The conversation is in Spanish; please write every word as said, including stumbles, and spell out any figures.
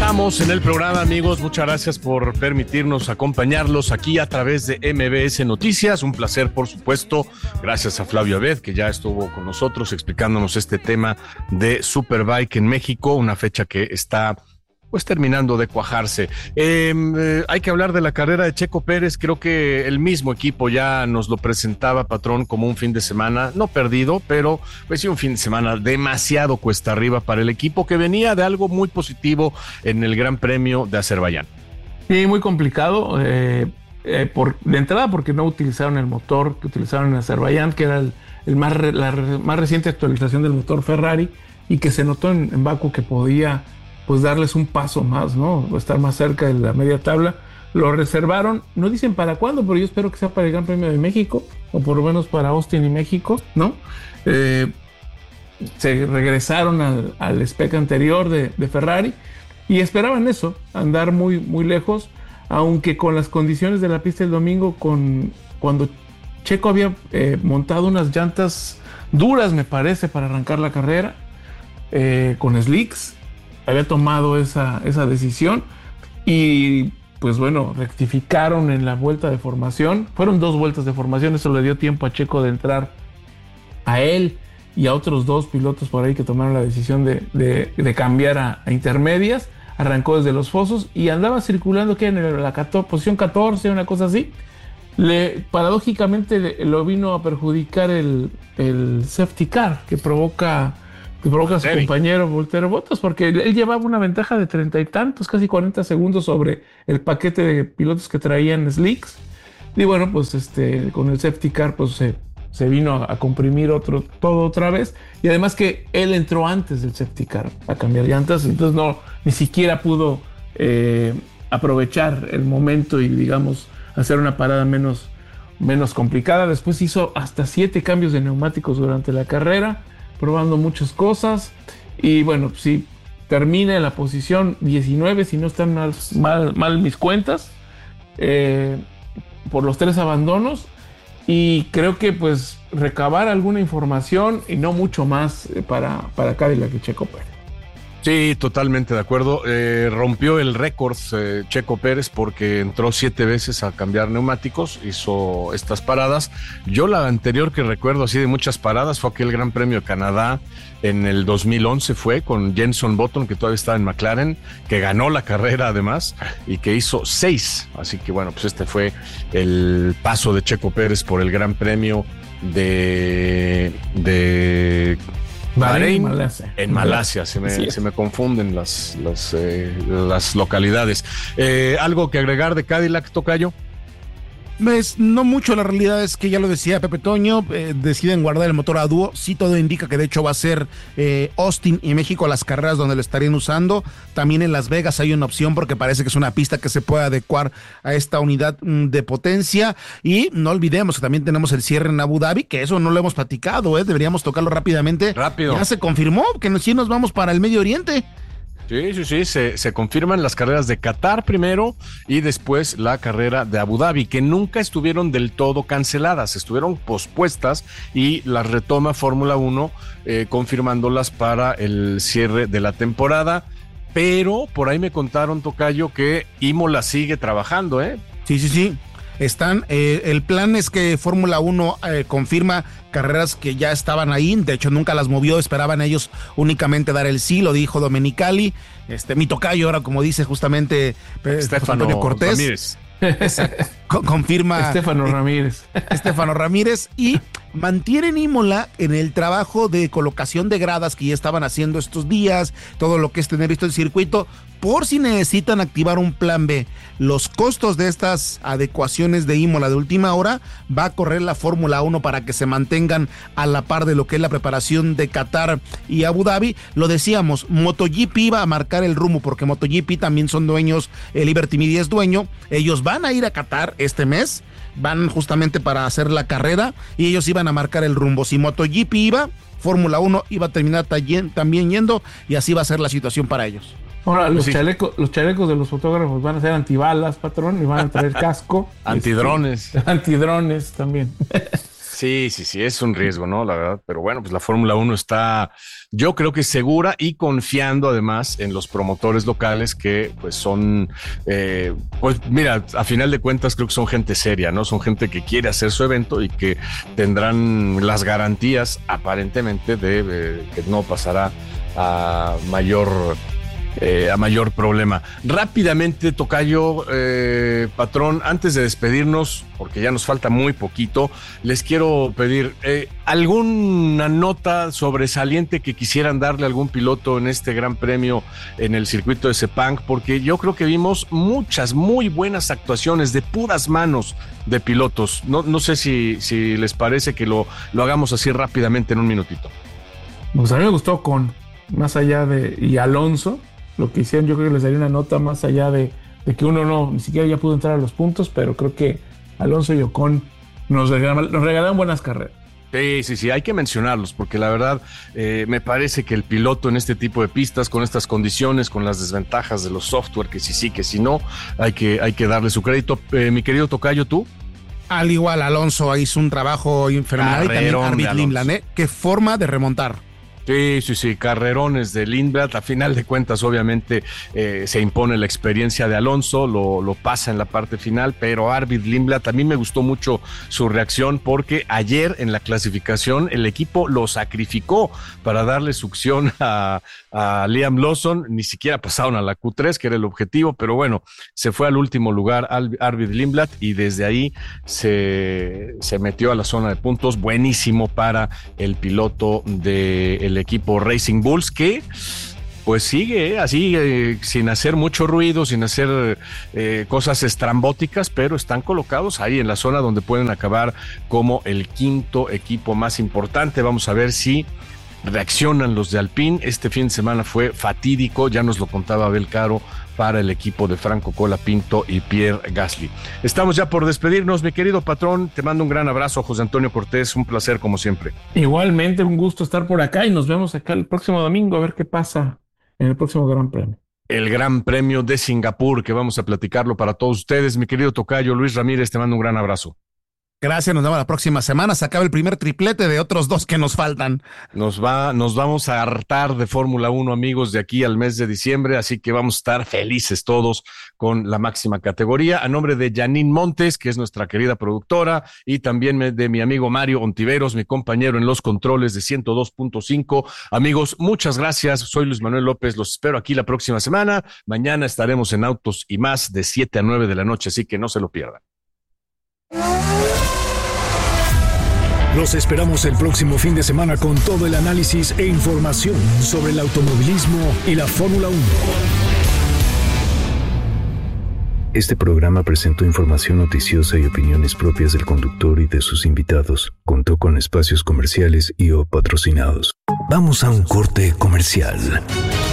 Estamos en el programa, amigos. Muchas gracias por permitirnos acompañarlos aquí a través de M B S Noticias. Un placer, por supuesto. Gracias a Flavio Abed, que ya estuvo con nosotros explicándonos este tema de Superbike en México, una fecha que está pues terminando de cuajarse. Eh, eh, hay que hablar de la carrera de Checo Pérez. Creo que el mismo equipo ya nos lo presentaba, patrón, como un fin de semana, no perdido, pero pues sí un fin de semana demasiado cuesta arriba para el equipo que venía de algo muy positivo en el Gran Premio de Azerbaiyán. Sí, muy complicado, eh, eh, por, de entrada porque no utilizaron el motor que utilizaron en Azerbaiyán, que era el, el más re, la re, más reciente actualización del motor Ferrari, y que se notó en, en Bakú que podía pues darles un paso más, ¿no? Estar más cerca de la media tabla. Lo reservaron, no dicen para cuándo, pero yo espero que sea para el Gran Premio de México, o por lo menos para Austin y México, ¿no? Eh, se regresaron al, al spec anterior de, de Ferrari y esperaban eso, andar muy, muy lejos, aunque con las condiciones de la pista el domingo, con, cuando Checo había eh, montado unas llantas duras, me parece, para arrancar la carrera, eh, con slicks, había tomado esa, esa decisión y pues bueno, rectificaron en la vuelta de formación. Fueron dos vueltas de formación, eso le dio tiempo a Checo de entrar, a él y a otros dos pilotos por ahí que tomaron la decisión de, de, de cambiar a, a intermedias. Arrancó desde los fosos y andaba circulando que en la catorce, posición catorce, una cosa así. Le, paradójicamente le, lo vino a perjudicar el, el safety car que provoca... que provoca a su compañero Valtteri Bottas, porque él llevaba una ventaja de treinta y tantos, casi cuarenta segundos sobre el paquete de pilotos que traían slicks. Y bueno, pues este, con el safety car pues se, se vino a, a comprimir otro, todo otra vez. Y además que él entró antes del safety car a cambiar llantas, entonces no, ni siquiera pudo eh, aprovechar el momento y digamos hacer una parada menos, menos complicada. Después hizo hasta siete cambios de neumáticos durante la carrera, probando muchas cosas, y bueno, sí, termina en la posición diecinueve, si no están mal, mal, mal mis cuentas, eh, por los tres abandonos, y creo que pues recabar alguna información y no mucho más eh, para, para Cadillac y Checo Pérez. Sí, totalmente de acuerdo. Eh, rompió el récord eh, Checo Pérez porque entró siete veces a cambiar neumáticos, hizo estas paradas. Yo la anterior que recuerdo así de muchas paradas fue aquel Gran Premio de Canadá en el dos mil once, fue con Jenson Button, que todavía estaba en McLaren, que ganó la carrera además y que hizo seis. Así que bueno, pues este fue el paso de Checo Pérez por el Gran Premio de... de Bahrein, Malasia. En Malasia, se me, sí. se me confunden las, las, eh, las localidades. Eh, ¿Algo que agregar de Cadillac, tocayo? Pues no mucho, la realidad es que ya lo decía Pepe Toño, eh, deciden guardar el motor a dúo, sí, todo indica que de hecho va a ser eh, Austin y México las carreras donde lo estarían usando. También en Las Vegas hay una opción porque parece que es una pista que se puede adecuar a esta unidad mm, de potencia, y no olvidemos que también tenemos el cierre en Abu Dhabi, que eso no lo hemos platicado, eh, deberíamos tocarlo rápidamente. Rápido. Ya se confirmó que sí nos vamos para el Medio Oriente. Sí, sí, sí, se, se confirman las carreras de Qatar primero y después la carrera de Abu Dhabi, que nunca estuvieron del todo canceladas, estuvieron pospuestas y las retoma Fórmula uno eh, confirmándolas para el cierre de la temporada, pero por ahí me contaron, tocayo, que Imola sigue trabajando, ¿eh? Sí, sí, sí. Están, eh, el plan es que Fórmula uno eh, confirma carreras que ya estaban ahí, de hecho nunca las movió, esperaban ellos únicamente dar el sí, lo dijo Domenicali, este, mi tocayo ahora, como dice justamente Estefano Cortés. Ramírez. Confirma Estefano Ramírez. Estefano Ramírez, y mantienen Imola en el trabajo de colocación de gradas que ya estaban haciendo estos días, todo lo que es tener visto el circuito, por si necesitan activar un plan B. Los costos de estas adecuaciones de Imola de última hora va a correr la Fórmula uno para que se mantengan a la par de lo que es la preparación de Qatar y Abu Dhabi. Lo decíamos, MotoGP iba a marcar el rumbo porque MotoGP también son dueños, el Liberty Media es dueño, ellos van a ir a Qatar este mes, van justamente para hacer la carrera y ellos iban a marcar el rumbo. Si MotoGP iba, Fórmula uno iba a terminar también yendo, y así va a ser la situación para ellos. Ahora, los, sí. chalecos, los chalecos de los fotógrafos van a ser antibalas, patrón, y van a traer casco. Antidrones. Este, antidrones también. Sí, sí, sí, es un riesgo, ¿no? La verdad, pero bueno, pues la Fórmula uno está, yo creo que segura y confiando además en los promotores locales que pues son, eh, pues mira, a final de cuentas creo que son gente seria, ¿no? Son gente que quiere hacer su evento y que tendrán las garantías aparentemente de eh, que no pasará a mayor... Eh, a mayor problema. Rápidamente, Tocayo, eh, patrón, antes de despedirnos, porque ya nos falta muy poquito, les quiero pedir eh, alguna nota sobresaliente que quisieran darle a algún piloto en este gran premio en el circuito de Sepang, porque yo creo que vimos muchas muy buenas actuaciones de puras manos de pilotos. No, no sé si, si les parece que lo, lo hagamos así rápidamente en un minutito. Pues a mí me gustó con, más allá de, y Alonso, lo que hicieron, yo creo que les daría una nota más allá de, de que uno no, ni siquiera ya pudo entrar a los puntos, pero creo que Alonso y Ocon nos regalaron, nos regalaron buenas carreras. Sí, sí, sí, hay que mencionarlos, porque la verdad eh, me parece que el piloto en este tipo de pistas, con estas condiciones, con las desventajas de los software, que sí, sí, que si no, hay que, hay que darle su crédito. Eh, mi querido Tocayo, ¿tú? Al igual, Alonso hizo un trabajo infernal y también Arvid Lindblad, ¿eh? Qué forma de remontar. Sí, sí, sí, carrerones de Lindblad. A final de cuentas, obviamente, eh, se impone la experiencia de Alonso, lo, lo pasa en la parte final, pero Arvid Lindblad, también me gustó mucho su reacción porque ayer en la clasificación el equipo lo sacrificó para darle succión a, a Liam Lawson, ni siquiera pasaron a la Q tres, que era el objetivo, pero bueno, se fue al último lugar Arvid Lindblad y desde ahí se, se metió a la zona de puntos. Buenísimo para el piloto del equipo Racing Bulls, que pues sigue eh, así, eh, sin hacer mucho ruido, sin hacer eh, cosas estrambóticas, pero están colocados ahí en la zona donde pueden acabar como el quinto equipo más importante. Vamos a ver si reaccionan los de Alpine. Este fin de semana fue fatídico, ya nos lo contaba Abel Caro, para el equipo de Franco Colapinto y Pierre Gasly. Estamos ya por despedirnos, mi querido patrón, te mando un gran abrazo, José Antonio Cortés, un placer como siempre. Igualmente, un gusto estar por acá y nos vemos acá el próximo domingo a ver qué pasa en el próximo Gran Premio. El Gran Premio de Singapur, que vamos a platicarlo para todos ustedes. Mi querido tocayo Luis Ramírez, te mando un gran abrazo. Gracias, nos vemos la próxima semana. Se acaba el primer triplete de otros dos que nos faltan. Nos va, nos vamos a hartar de Fórmula uno, amigos, de aquí al mes de diciembre, así que vamos a estar felices todos con la máxima categoría. A nombre de Janine Montes, que es nuestra querida productora, y también de mi amigo Mario Ontiveros, mi compañero en los controles de ciento dos punto cinco. Amigos, muchas gracias. Soy Luis Manuel López, los espero aquí la próxima semana. Mañana estaremos en Autos y Más de siete a nueve de la noche, así que no se lo pierdan. Los esperamos el próximo fin de semana con todo el análisis e información sobre el automovilismo y la Fórmula uno. Este programa presentó información noticiosa y opiniones propias del conductor y de sus invitados. Contó con espacios comerciales y o patrocinados. Vamos a un corte comercial.